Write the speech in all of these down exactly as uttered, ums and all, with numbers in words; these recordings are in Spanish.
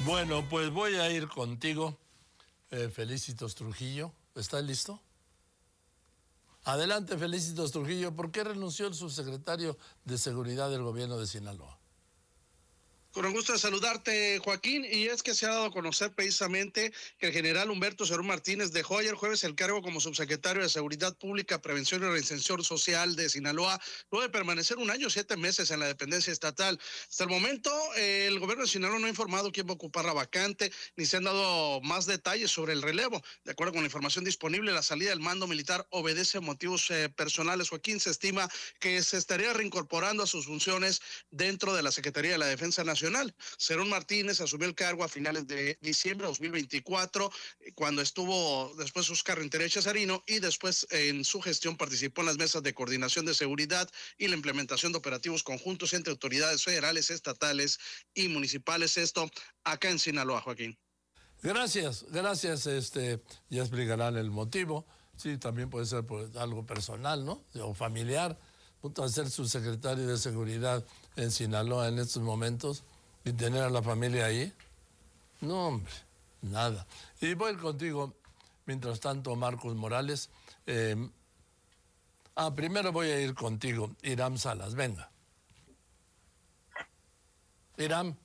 Bueno, pues voy a ir contigo, eh, Felicitos Trujillo. ¿Estás listo? Adelante, Felicitos Trujillo. ¿Por qué renunció el subsecretario de Seguridad del gobierno de Sinaloa? Con el gusto de saludarte, Joaquín, y es que se ha dado a conocer precisamente que el general Humberto Cerón Martínez dejó ayer jueves el cargo como subsecretario de Seguridad Pública, Prevención y Reinserción Social de Sinaloa, luego de permanecer un año, siete meses en la dependencia estatal. Hasta el momento, eh, el gobierno de Sinaloa no ha informado quién va a ocupar la vacante, ni se han dado más detalles sobre el relevo. De acuerdo con la información disponible, la salida del mando militar obedece a motivos eh, personales. Joaquín, se estima que se estaría reincorporando a sus funciones dentro de la Secretaría de la Defensa Nacional. Cerón Martínez asumió el cargo a finales de diciembre de dos mil veinticuatro, cuando estuvo después Óscar Rentería Cesarino, y después en su gestión participó en las mesas de coordinación de seguridad y la implementación de operativos conjuntos entre autoridades federales, estatales y municipales. Esto acá en Sinaloa, Joaquín. Gracias, gracias. Este, ya explicarán el motivo. Sí, también puede ser por algo personal, ¿no? O familiar. Punto a ser subsecretario de Seguridad en Sinaloa en estos momentos y tener a la familia ahí. No, hombre, nada. Y voy contigo, mientras tanto, Marcos Morales. Eh, ah, primero voy a ir contigo, Iram Salas, venga. Iram.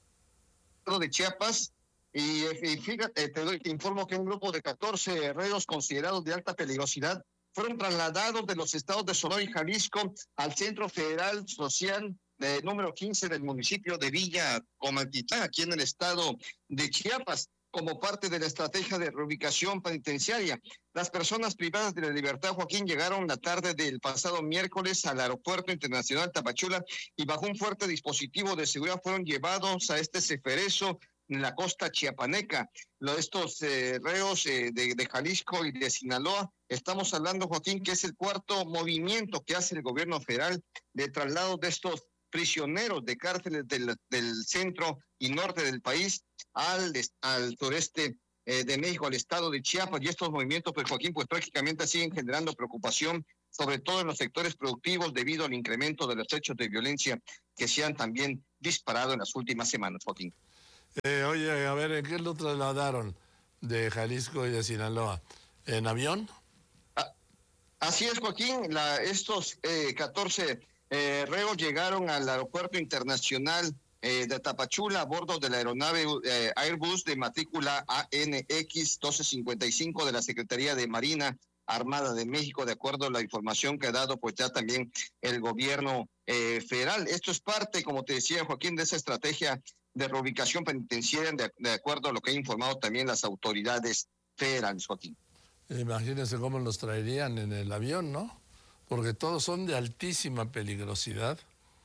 De Chiapas, y, y fíjate, te, doy, te informo que un grupo de catorce reos considerados de alta peligrosidad fueron trasladados de los estados de Sonora y Jalisco al Centro Federal Social eh, número quince del municipio de Villa Comaltitlán, aquí en el estado de Chiapas, como parte de la estrategia de reubicación penitenciaria. Las personas privadas de la libertad, Joaquín, llegaron la tarde del pasado miércoles al Aeropuerto Internacional Tapachula y bajo un fuerte dispositivo de seguridad fueron llevados a este ceferezo en la costa chiapaneca. Lo, estos eh, reos eh, de, de Jalisco y de Sinaloa, estamos hablando, Joaquín, que es el cuarto movimiento que hace el gobierno federal de traslado de estos prisioneros de cárceles del, del centro y norte del país al, al sureste eh, de México, al estado de Chiapas. Y estos movimientos, pues, Joaquín, pues prácticamente siguen generando preocupación, sobre todo en los sectores productivos, debido al incremento de los hechos de violencia que se han también disparado en las últimas semanas, Joaquín. Eh, oye, a ver, ¿en qué lo trasladaron de Jalisco y de Sinaloa? ¿En avión? Ah, así es, Joaquín. La, estos eh, catorce eh, reos llegaron al Aeropuerto Internacional eh, de Tapachula a bordo de la aeronave eh, Airbus de matrícula A N X doce cincuenta y cinco de la Secretaría de Marina Armada de México, de acuerdo a la información que ha dado pues ya también el gobierno eh, federal. Esto es parte, como te decía, Joaquín, de esa estrategia de reubicación penitenciaria, de, de acuerdo a lo que han informado también las autoridades federales, Joaquín. Imagínense cómo los traerían en el avión, ¿no? Porque todos son de altísima peligrosidad.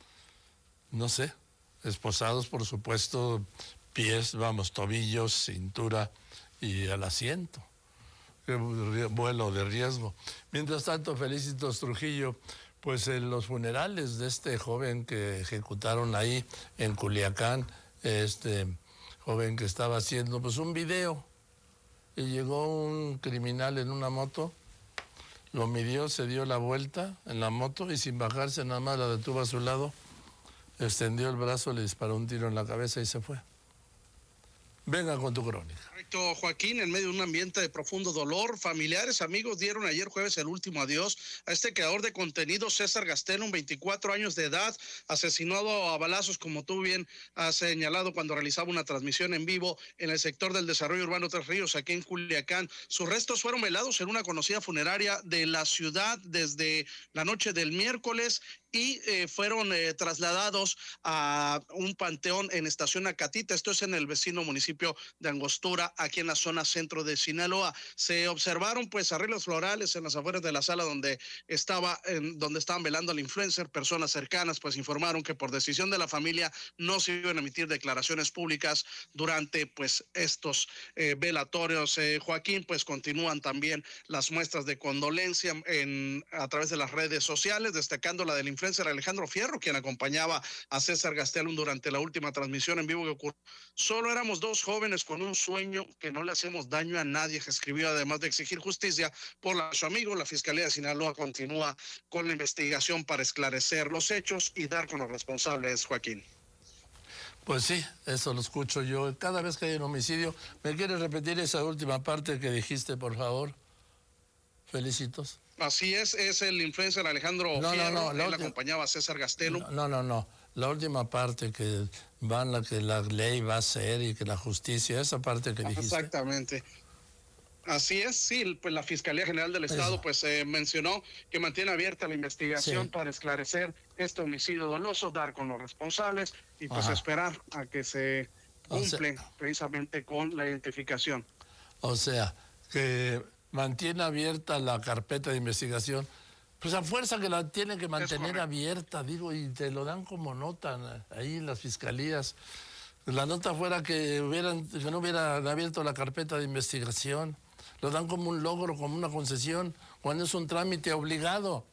No sé, esposados, por supuesto, pies, vamos, tobillos, cintura y al asiento. Qué vuelo de riesgo. Mientras tanto, Felicitos Trujillo, pues en los funerales de este joven que ejecutaron ahí en Culiacán, este joven que estaba haciendo pues un video y llegó un criminal en una moto, lo midió, se dio la vuelta en la moto y sin bajarse nada más la detuvo a su lado, extendió el brazo, le disparó un tiro en la cabeza y se fue. Venga con tu crónica. Correcto, Joaquín, en medio de un ambiente de profundo dolor, familiares, amigos dieron ayer jueves el último adiós a este creador de contenido, César Gastelum, veinticuatro años de edad, asesinado a balazos, como tú bien has señalado, cuando realizaba una transmisión en vivo en el sector del desarrollo urbano Tres Ríos, aquí en Culiacán. Sus restos fueron velados en una conocida funeraria de la ciudad desde la noche del miércoles y eh, fueron eh, trasladados a un panteón en Estación Acatita, esto es en el vecino municipio de Angostura, aquí en la zona centro de Sinaloa. Se observaron pues arreglos florales en las afueras de la sala donde estaba, en, donde estaban velando al influencer. Personas cercanas pues informaron que por decisión de la familia no se iban a emitir declaraciones públicas durante pues estos eh, velatorios. Eh, Joaquín, pues continúan también las muestras de condolencia en, a través de las redes sociales, destacando la del influencer Alejandro Fierro, quien acompañaba a César Gastelum durante la última transmisión en vivo que ocurrió. Solo éramos dos jóvenes con un sueño, que no le hacemos daño a nadie, que escribió, además de exigir justicia por la, su amigo. La Fiscalía de Sinaloa continúa con la investigación para esclarecer los hechos y dar con los responsables, Joaquín. Pues sí, eso lo escucho yo. Cada vez que hay un homicidio, ¿me quieres repetir esa última parte que dijiste, por favor? Felicitos. Así es, es el influencer Alejandro no, Fierro, no, no, él última... acompañaba a César Gastelum. No, no, no, la última parte que van la que la ley va a ser y que la justicia, esa parte que dijiste. Exactamente. Así es, sí, pues la Fiscalía General del Estado Eso. pues eh, mencionó que mantiene abierta la investigación sí. para esclarecer este homicidio doloso, dar con los responsables y pues Ajá. esperar a que se cumple o sea, precisamente con la identificación. O sea, que mantiene abierta la carpeta de investigación, pues a fuerza que la tiene que mantener abierta, digo, y te lo dan como nota ahí en las fiscalías. La nota fuera que, hubieran, que no hubieran abierto la carpeta de investigación. Lo dan como un logro, como una concesión, cuando es un trámite obligado.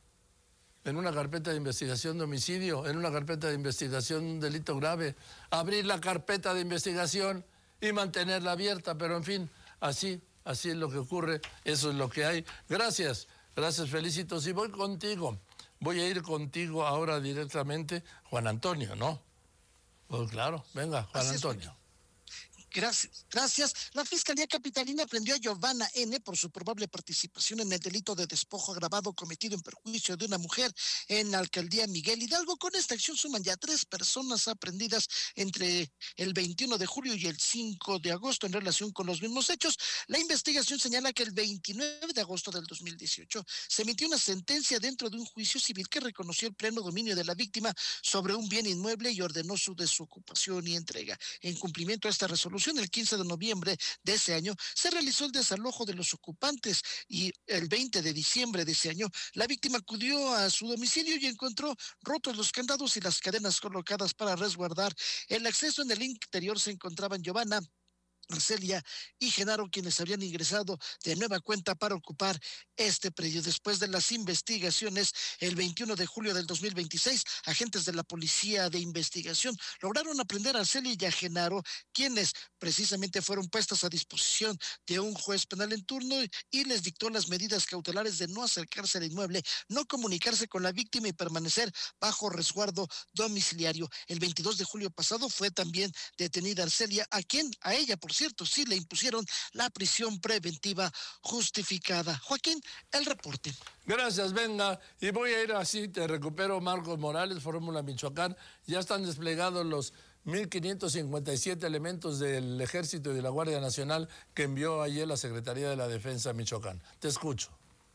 En una carpeta de investigación de homicidio, en una carpeta de investigación de un delito grave. Abrir la carpeta de investigación y mantenerla abierta, pero en fin, así, así es lo que ocurre, eso es lo que hay. Gracias, gracias, Felicitos. Y voy contigo, voy a ir contigo ahora directamente, Juan Antonio, ¿no? Pues claro, venga, Juan Así Antonio. Es. Gracias, gracias. La Fiscalía Capitalina prendió a Giovanna N. por su probable participación en el delito de despojo agravado cometido en perjuicio de una mujer en la alcaldía Miguel Hidalgo. Con esta acción suman ya tres personas aprendidas entre el veintiuno de julio y el cinco de agosto en relación con los mismos hechos. La investigación señala que el veintinueve de agosto del dos mil dieciocho se emitió una sentencia dentro de un juicio civil que reconoció el pleno dominio de la víctima sobre un bien inmueble y ordenó su desocupación y entrega. En cumplimiento a esta resolución, el quince de noviembre de ese año se realizó el desalojo de los ocupantes y el veinte de diciembre de ese año la víctima acudió a su domicilio y encontró rotos los candados y las cadenas colocadas para resguardar el acceso. En el interior se encontraban Giovanna, Arcelia y Genaro, quienes habían ingresado de nueva cuenta para ocupar este predio. Después de las investigaciones, el veintiuno de julio del dos mil veintiséis, agentes de la Policía de Investigación lograron aprender a Arcelia y a Genaro, quienes precisamente fueron puestas a disposición de un juez penal en turno y les dictó las medidas cautelares de no acercarse al inmueble, no comunicarse con la víctima y permanecer bajo resguardo domiciliario. El veintidós de julio pasado fue también detenida Arcelia, a quien, a ella, por cierto, sí le impusieron la prisión preventiva justificada. Joaquín, el reporte. Gracias, venga. Y voy a ir así, te recupero, Marcos Morales, Fórmula Michoacán. Ya están desplegados los mil quinientos cincuenta y siete elementos del Ejército y de la Guardia Nacional que envió ayer la Secretaría de la Defensa a Michoacán. Te escucho.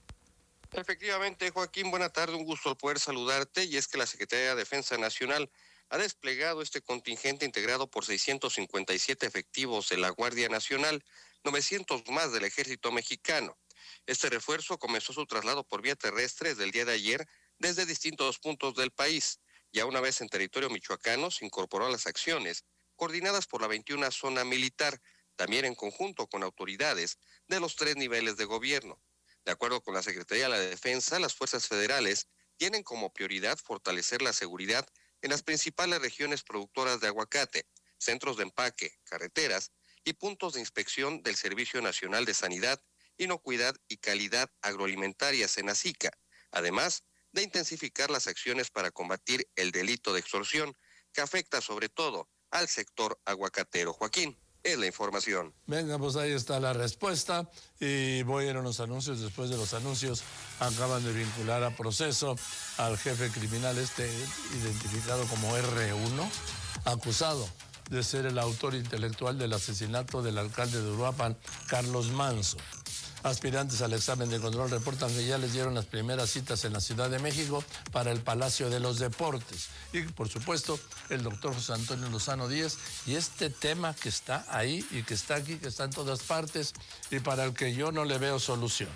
Efectivamente, Joaquín, buena tarde, un gusto al poder saludarte. Y es que la Secretaría de Defensa Nacional ha desplegado este contingente integrado por seiscientos cincuenta y siete efectivos de la Guardia Nacional, novecientos más del Ejército Mexicano. Este refuerzo comenzó su traslado por vía terrestre desde el día de ayer desde distintos puntos del país. Ya una vez en territorio michoacano se incorporó a las acciones coordinadas por la veintiuna Zona Militar, también en conjunto con autoridades de los tres niveles de gobierno. De acuerdo con la Secretaría de la Defensa, las fuerzas federales tienen como prioridad fortalecer la seguridad en las principales regiones productoras de aguacate, centros de empaque, carreteras y puntos de inspección del Servicio Nacional de Sanidad, Inocuidad y Calidad Agroalimentaria, SENACICA, además de intensificar las acciones para combatir el delito de extorsión que afecta sobre todo al sector aguacatero. Joaquín, es la información. Venga, pues ahí está la respuesta y voy a ir a los anuncios. Después de los anuncios acaban de vincular a proceso al jefe criminal este identificado como erre uno, acusado de ser el autor intelectual del asesinato del alcalde de Uruapan, Carlos Manso. Aspirantes al examen de control reportan que ya les dieron las primeras citas en la Ciudad de México para el Palacio de los Deportes. Y, por supuesto, el doctor José Antonio Lozano Díez. Y este tema que está ahí y que está aquí, que está en todas partes y para el que yo no le veo solución.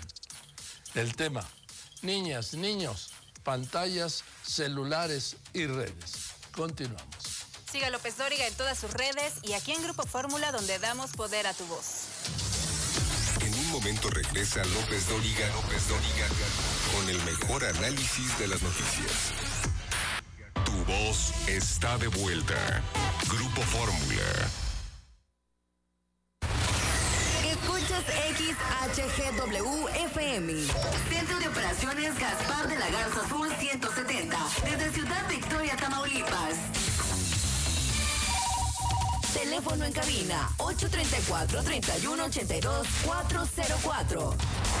El tema, niñas, niños, pantallas, celulares y redes. Continuamos. Siga López Dóriga en todas sus redes y aquí en Grupo Fórmula, donde damos poder a tu voz. En un momento regresa López Dóriga, López Dóriga, con el mejor análisis de las noticias. Tu voz está de vuelta. Grupo Fórmula. Escuchas X H G W F M. Centro de Operaciones Gaspar de la Garza Sur ciento setenta. Desde Ciudad Victoria, Tamaulipas. Teléfono en cabina ocho tres cuatro, tres uno ocho dos, cuatro cero cuatro.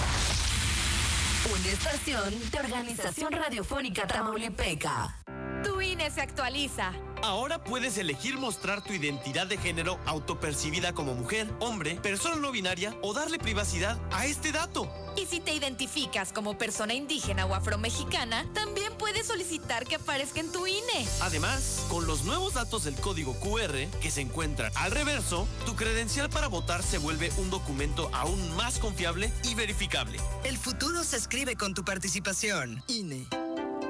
Una estación de Organización Radiofónica Tamaulipeca. Tu I N E se actualiza. Ahora puedes elegir mostrar tu identidad de género autopercibida como mujer, hombre, persona no binaria o darle privacidad a este dato. Y si te identificas como persona indígena o afromexicana, también puedes solicitar que aparezca en tu I N E. Además, con los nuevos datos del código cu erre que se encuentran al reverso, tu credencial para votar se vuelve un documento aún más confiable y verificable. El futuro se escribe con tu participación. I N E.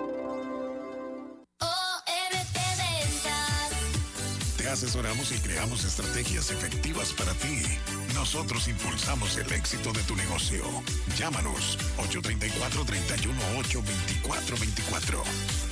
Te asesoramos y creamos estrategias efectivas para ti. Nosotros impulsamos el éxito de tu negocio. Llámanos ocho tres cuatro, tres uno ocho, dos cuatro dos cuatro.